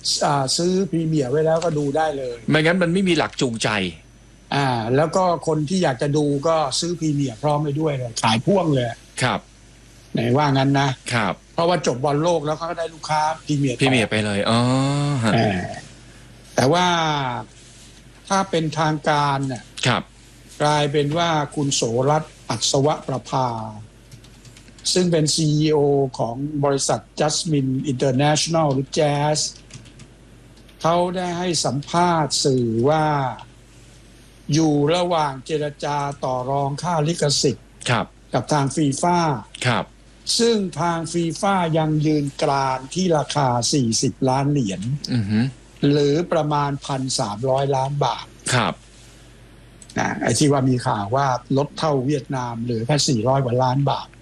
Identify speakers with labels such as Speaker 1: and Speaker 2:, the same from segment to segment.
Speaker 1: ซื้อพรีเมียร์ไว้แล้วก็ดูได้เลย
Speaker 2: ไม่งั้นมันไม่มีหลักจูงใจ
Speaker 1: แล้วก็คนที่อยากจะดูก็ซื้อพรีเมียร์พร้อมไปด้วยเลยขายพ่วงเลย
Speaker 2: ครับ
Speaker 1: ไหนว่างั้นนะครับเพราะว่าจบบอลโลกแล้วเขาก็ได้ลูกค้าพรีเมียร์
Speaker 2: ไปเลยอ๋อ
Speaker 1: แต่ว่าถ้าเป็นทางการเนี่ยกลายเป็นว่าคุณโสรัตน์อัศวประภาซึ่งเป็น CEO ของบริษัท Jasmine International หรือ Jazz เขาได้ให้สัมภาษณ์สื่อว่าอยู่ระหว่างเจรจาต่อรองค่าลิขสิทธิ์กับทางฟีฟ่าซึ่งทางฟีฟ่ายังยืนกรานที่ราคา40ล้านเหรียญหรือประมาณ 1,300 ล้านบาทไอ้ที่ว่ามีข่าวว่าลดเท่าเวียดนามเหลือแค่400กว่าล้านบาท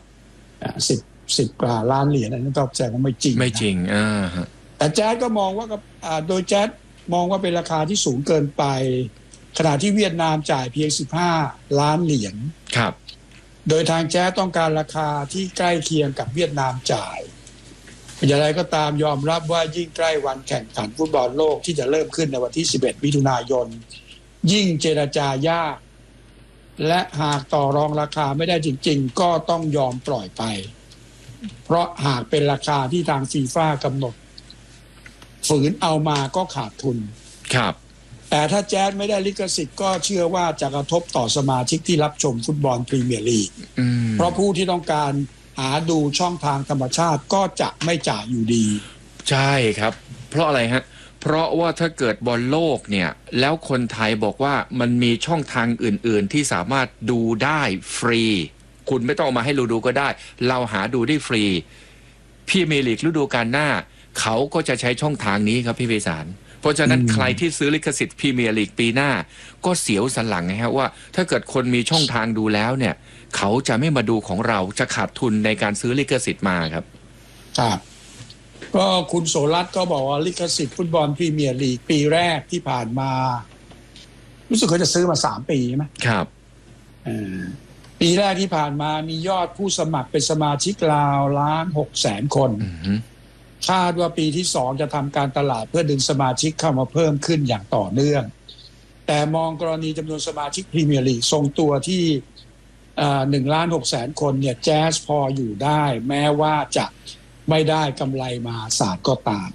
Speaker 1: 10กว่าล้านเหรียญอันนั้นต้องแจ้งว่าไม่จริงแต่แจ๊สก็มองว่าโดยแจ๊สมองว่าเป็นราคาที่สูงเกินไปขณะที่เวียดนามจ่ายเพียง15ล้านเหรียญโดยทางแจ๊สต้องการราคาที่ใกล้เคียงกับเวียดนามจ่ายอย่างไรก็ตามยอมรับว่ายิ่งใกล้วันแข่งขันฟุตบอลโลกที่จะเริ่มขึ้นในวันที่11มิถุนายนยิ่งเจรจายากและหากต่อรองราคาไม่ได้จริงๆก็ต้องยอมปล่อยไปเพราะหากเป็นราคาที่ทางฟีฟ่ากำหนดฝืนเอามาก็ขาดทุนแต่ถ้าแจ๊สไม่ได้ลิขสิทธิ์ก็เชื่อว่าจะกระทบต่อสมาชิกที่รับชมฟุตบอลพรีเมียร์ลีกเพราะผู้ที่ต้องการหาดูช่องทางธรรมชาติก็จะไม่จ่ายอยู่ดี
Speaker 2: ใช่ครับเพราะอะไรฮะเพราะว่าถ้าเกิดบอลโลกเนี่ยแล้วคนไทยบอกว่ามันมีช่องทางอื่นๆที่สามารถดูได้ฟรีคุณไม่ต้องเอามาให้เราดูก็ได้เราหาดูได้ฟรีพรีเมียร์ลีกฤดูกาลหน้าเขาก็จะใช้ช่องทางนี้ครับพี่ไพศาลเพราะฉะนั้นใครที่ซื้อลิขสิทธิ์พรีเมียร์ลีกปีหน้าก็เสียวสันหลังนะฮะว่าถ้าเกิดคนมีช่องทางดูแล้วเนี่ยเขาจะไม่มาดูของเราจะขาดทุนในการซื้อลิขสิทธิ์มาครับ
Speaker 1: ก็คุณโสรัตน์ก็บอกว่าลิขสิทธิ์ฟุตบอลพรีเมียร์ลีกปีแรกที่ผ่านมารู้สึกเขาจะซื้อมา3 ปีใช่ไหม
Speaker 2: ครับ
Speaker 1: ปีแรกที่ผ่านมามียอดผู้สมัครเป็นสมาชิกราว1,600,000 คนคาดว่าปีที่2จะทำการตลาดเพื่อดึงสมาชิกเข้ามาเพิ่มขึ้นอย่างต่อเนื่องแต่มองกรณีจำนวนสมาชิกพรีเมียร์ลีกทรงตัวที่1,600,000 คนเนี่ยแจ๊สพออยู่ได้แม้ว่าจะไม่ได้กำไรมหาศาลก็ตาม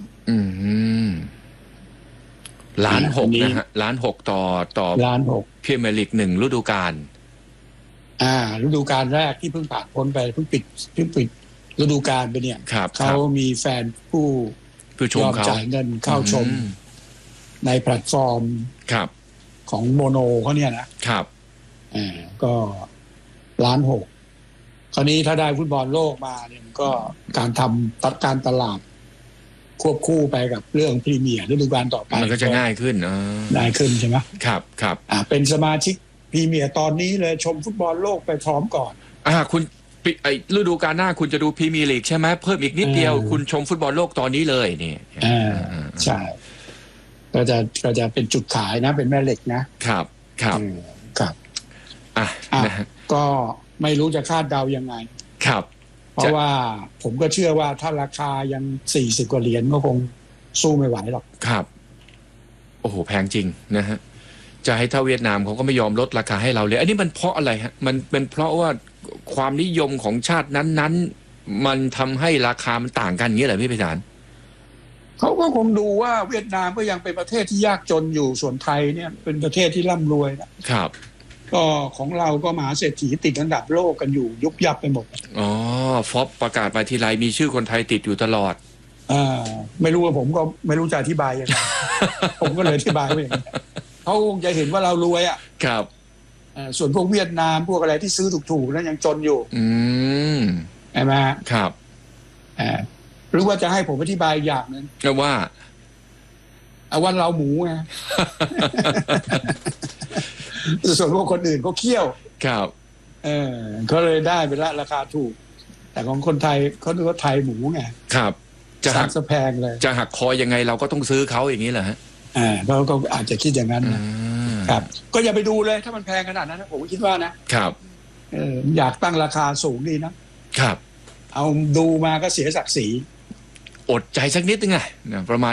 Speaker 2: 1,600,000นะฮะ1,600,000ต่อ1,600,000พรีเมียร์ลีก1ฤดูกาล
Speaker 1: ฤดูกาลแรกที่เพิ่งผ่านพ้นไปเพิ่งปิดฤดูกาลไปเนี่ยเขามีแฟนผู้ยอมจ่ายเงินเข้าชมในแพลตฟอร์มของโมโนเขาเนี่ยนะครับก็1,600,000คราวนี้ถ้าได้ฟุตบอลโลกมาเนี่ยก็การทำการตลาดควบคู่ไปกับเรื่องพรีเมียร์ฤดูกาลต่อไป
Speaker 2: มันก็จะง่ายขึ้น
Speaker 1: ใช่ไหม
Speaker 2: ครับ
Speaker 1: เป็นสมาชิกพรีเมียร์ตอนนี้เลยชมฟุตบอลโลกไปพร้อมก่อน
Speaker 2: คุณฤดูกาลหน้าคุณจะดูพรีเมียร์ลีกใช่ไหมเพิ่มอีกนิดเดียวคุณชมฟุตบอลโลกตอนนี้เลยนี่
Speaker 1: ใช่ก็จะเป็นจุดขายนะเป็นแม่เหล็กนะครับก็ไม่รู้จะคาดเดายังไงเพราะว่าผมก็เชื่อว่าถ้าราคายัง40กว่าเหรียญก็คงสู้ไม่ไหวหรอก
Speaker 2: ครับโอ้โหแพงจริงนะฮะจะให้เท่าเวียดนามเขาก็ไม่ยอมลดราคาให้เราเลยอันนี้มันเพราะอะไรฮะมันเป็นเพราะว่าความนิยมของชาตินั้นๆมันทำให้ราคามันต่างกันอย่างนี้เหรอพี่ไพศาล
Speaker 1: เขาก็คงดูว่าเวียดนามก็ยังเป็นประเทศที่ยากจนอยู่ส่วนไทยเนี่ยเป็นประเทศที่ร่ำรวย
Speaker 2: นะครับ
Speaker 1: ก็ของเราก็มหาเศรษฐีติดอันดับโลกกันอยู่ยุบยับไปหมด
Speaker 2: ฟอปประกาศไปทีไรมีชื่อคนไทยติดอยู่ตลอด
Speaker 1: ไม่รู้ว่าผมก็ไม่รู้จะอธิบายยังไง ผมก็เลยอธิบายว่าอย่างนี้เขาคงจะเห็นว่าเรารวย
Speaker 2: ครับ
Speaker 1: ส่วนพวกเวียดนามพวกอะไรที่ซื้อถูกๆนั้นยังจนอยู่ใช่ไหม
Speaker 2: ครับ
Speaker 1: หรือว่าจะให้ผมอธิบายอย่างนึง
Speaker 2: ว่า
Speaker 1: วันเราหมูไง ส่วนพวกคนอื่นเขาเคี่ยว
Speaker 2: ครับ
Speaker 1: เขาเลยได้เป็นราคาถูกแต่ของคนไทยเขาดูว่าไทยหมูไง
Speaker 2: ครับ
Speaker 1: จะหักแพงเลย
Speaker 2: จะหักคอยังไงเราก็ต้องซื้อเขาอย่างนี้เหรอฮะ
Speaker 1: เขาก็อาจจะคิดอย่างนั้นนะครับก็อย่าไปดูเลยถ้ามันแพงขนาดนั้นนะผมคิดว่านะครับอยากตั้งราคาสูงดีนะครับเอาดูมาก็เสียศักดิ์ศรี
Speaker 2: อดใจสักนิดนึงไงประมาณ